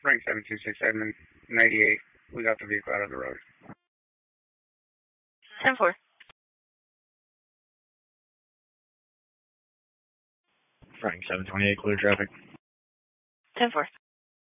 Frank 7267, 98. We got the vehicle out of the road. 10-4. Frank 728, clear traffic. 10-4.